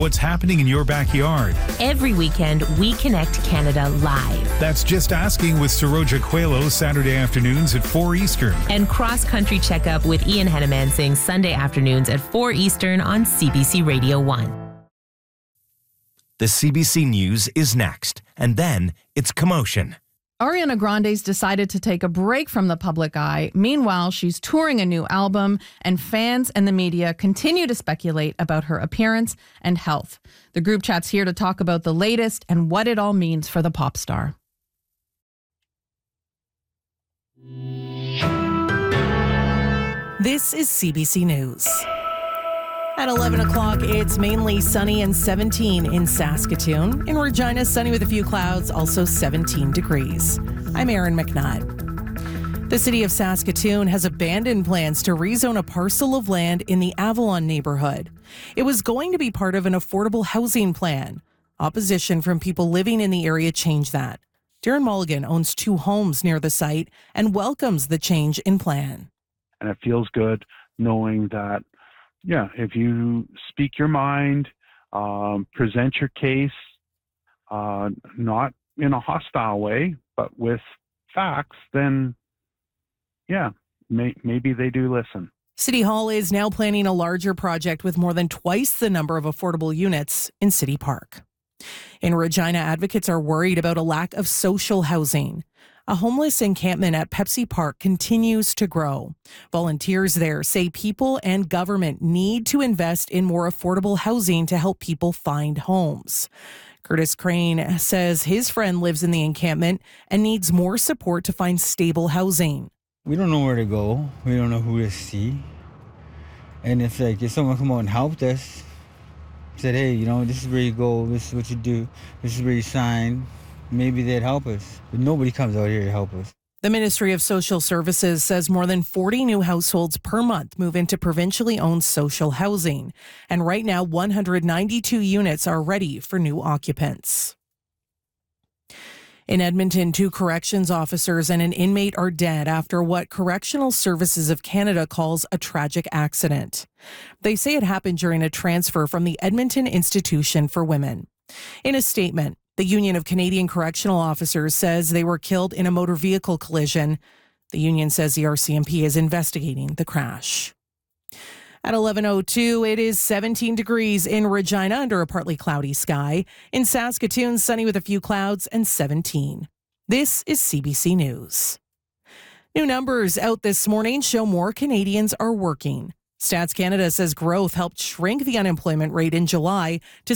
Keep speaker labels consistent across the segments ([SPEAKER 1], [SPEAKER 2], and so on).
[SPEAKER 1] What's happening in your backyard?
[SPEAKER 2] Every weekend, we connect Canada live.
[SPEAKER 1] That's Just Asking with Saroja Coelho, Saturday afternoons at 4 Eastern.
[SPEAKER 2] And Cross Country Checkup with Ian Hedemansing, Sunday afternoons at 4 Eastern on CBC Radio 1.
[SPEAKER 3] The CBC News is next, and then it's commotion.
[SPEAKER 4] Ariana Grande's decided to take a break from the public eye. Meanwhile, she's touring a new album, and fans and the media continue to speculate about her appearance and health. The group chat's here to talk about the latest and what it all means for the pop star.
[SPEAKER 5] This is CBC News. At 11 o'clock, it's mainly sunny and 17 in Saskatoon. In Regina, sunny with a few clouds, also 17 degrees. I'm Erin McNutt. The city of Saskatoon has abandoned plans to rezone a parcel of land in the Avalon neighborhood. It was going to be part of an affordable housing plan. Opposition from people living in the area changed that. Darren Mulligan owns 2 homes near the site and welcomes the change in plan.
[SPEAKER 6] And it feels good knowing that if you speak your mind, present your case, not in a hostile way, but with facts, then, maybe they do listen.
[SPEAKER 5] City Hall is now planning a larger project with more than twice the number of affordable units in City Park. In Regina, advocates are worried about a lack of social housing. A homeless encampment at Pepsi Park continues to grow. Volunteers there say people and government need to invest in more affordable housing to help people find homes. Curtis Crane says his friend lives in the encampment and needs more support to find stable housing.
[SPEAKER 7] We don't know where to go. We don't know who to see. And it's like if someone come out and helped us, said, hey, this is where you go, this is what you do, this is where you sign, maybe they'd help us. But nobody comes out here to help us.
[SPEAKER 5] The Ministry of Social Services says more than 40 new households per month move into provincially owned social housing. And right now, 192 units are ready for new occupants. In Edmonton, 2 corrections officers and an inmate are dead after what Correctional Services of Canada calls a tragic accident. They say it happened during a transfer from the Edmonton Institution for Women. In a statement, the Union of Canadian Correctional Officers says they were killed in a motor vehicle collision. The union says the RCMP is investigating the crash. At 11:02, it is 17 degrees in Regina under a partly cloudy sky. In Saskatoon, sunny with a few clouds and 17. This is CBC News. New numbers out this morning show more Canadians are working. Stats Canada says growth helped shrink the unemployment rate in July to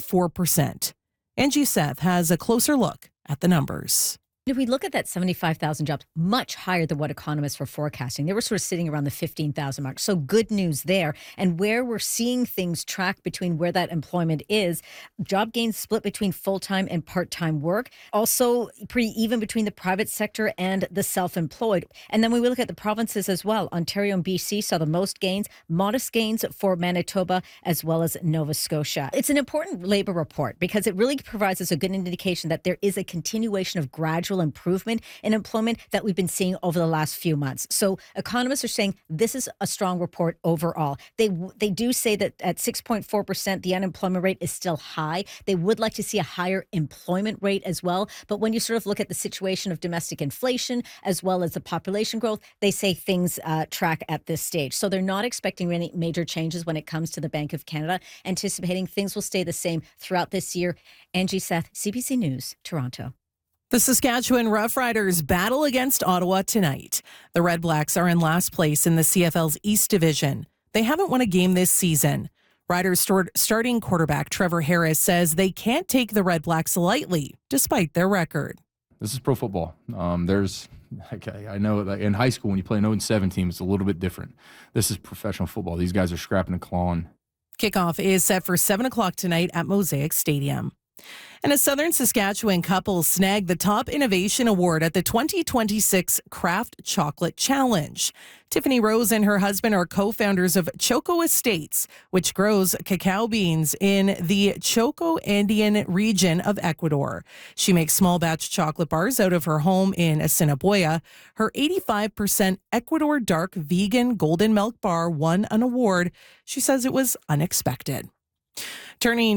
[SPEAKER 5] 6.4%. Angie Seth has a closer look at the numbers.
[SPEAKER 8] If we look at that 75,000 jobs, much higher than what economists were forecasting. They were sort of sitting around the 15,000 mark. So good news there. And where we're seeing things track between where that employment is, job gains split between full-time and part-time work. Also pretty even between the private sector and the self-employed. And then when we look at the provinces as well, Ontario and BC saw the most gains, modest gains for Manitoba as well as Nova Scotia. It's an important labor report because it really provides us a good indication that there is a continuation of gradual improvement in employment that we've been seeing over the last few months. So economists are saying this is a strong report overall. They do say that at 6.4%, the unemployment rate is still high. They would like to see a higher employment rate as well. But when you sort of look at the situation of domestic inflation as well as the population growth, they say things track at this stage. So they're not expecting any major changes when it comes to the Bank of Canada, anticipating things will stay the same throughout this year. Angie Seth, CBC News, Toronto.
[SPEAKER 5] The Saskatchewan Roughriders battle against Ottawa tonight. The Red Blacks are in last place in the CFL's East Division. They haven't won a game this season. Riders starting quarterback Trevor Harris says they can't take the Red Blacks lightly, despite their record.
[SPEAKER 9] This is pro football. I know that in high school when you play an 0-7 team, it's a little bit different. This is professional football. These guys are scrapping and clawing.
[SPEAKER 5] Kickoff is set for 7 o'clock tonight at Mosaic Stadium. And a Southern Saskatchewan couple snagged the Top Innovation Award at the 2026 Craft Chocolate Challenge. Tiffany Rose and her husband are co-founders of Choco Estates, which grows cacao beans in the Choco Andean region of Ecuador. She makes small batch chocolate bars out of her home in Assiniboia. Her 85% Ecuador Dark Vegan Golden Milk Bar won an award. She says it was unexpected. Turning